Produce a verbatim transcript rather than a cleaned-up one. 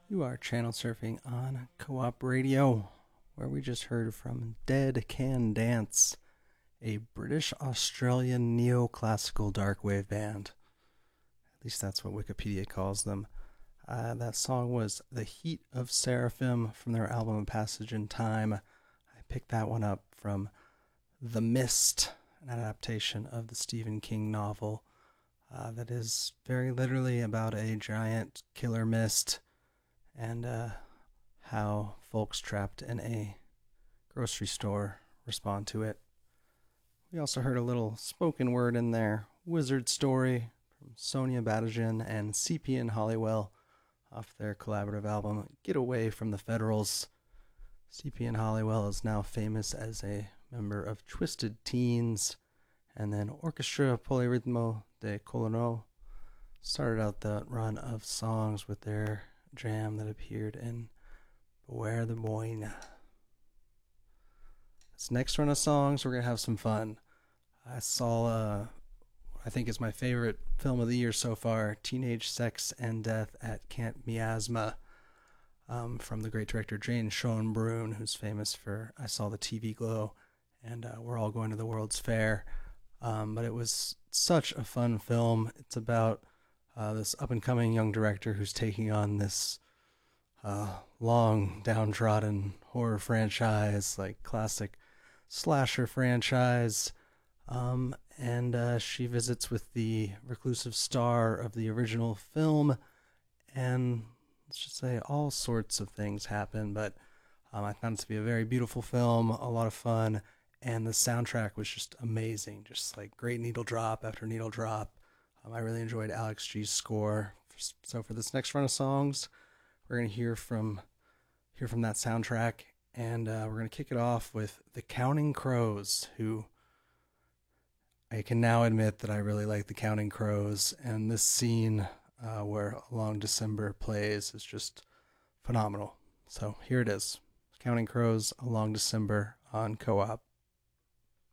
You are channel surfing on Co-op Radio, where we just heard from Dead Can Dance, a British-Australian neoclassical darkwave band. At least that's what Wikipedia calls them. Uh, that song was The Heat of Seraphim from their album A Passage in Time. I picked that one up from The Mist, an adaptation of the Stephen King novel uh, that is very literally about a giant killer mist and uh, how folks trapped in a grocery store respond to it. We also heard a little spoken word in there, Wizard Story from Sonia Badajian and C P and Hollywell off their collaborative album Get Away from the Federals. C P and Hollywell is now famous as a member of Twisted Teens, and then Orchestra Polirritmo de Colono started out the run of songs with their jam that appeared in Beware the Boyne. This next run of songs, we're going to have some fun. I saw, uh, I think is my favorite film of the year so far, Teenage Sex and Death at Camp Miasma, um, from the great director Jane Schoenbrunn, who's famous for I Saw the T V Glow and uh, We're All Going to the World's Fair. Um, but it was such a fun film. It's about Uh, this up-and-coming young director who's taking on this uh, long, downtrodden horror franchise, like classic slasher franchise, um, and uh, she visits with the reclusive star of the original film, and let's just say all sorts of things happen, but um, I found it to be a very beautiful film, a lot of fun, and the soundtrack was just amazing, just like great needle drop after needle drop. Um, I really enjoyed Alex G's score. So for this next run of songs, we're gonna hear from hear from that soundtrack, and uh, we're gonna kick it off with the Counting Crows, who I can now admit that I really like the Counting Crows, and this scene uh, where Along December plays is just phenomenal. So here it is, Counting Crows, Along December on Co-op.